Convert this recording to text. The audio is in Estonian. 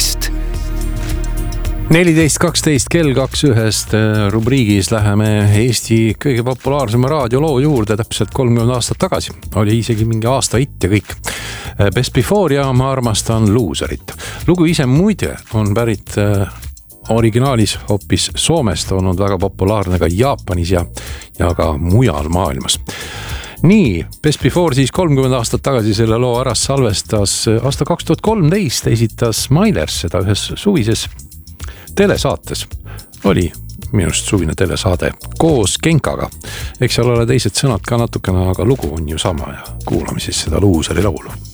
West. 14.12 kell 2.1 rubriigis läheme Eesti kõige populaarsema raadioloo juurde täpselt 30 aastat tagasi. Oli isegi mingi aasta hitt ja kõik. Best Before ja Ma armastan Loserit. Lugu ise muide on pärit originaalis hoopis Soomest, olnud väga populaarne ka Jaapanis ja ka mujal maailmas. Nii, Best Before siis 30 aastat tagasi selle loo ära salvestas. Aasta 2013 esitas Mailers seda ühes suvises telesaates. Oli minust suvine telesaade koos Genkaga. Eks seal ole teised sõnad ka natukene, aga lugu on ju sama ja kuulame siis seda Loseri laulu.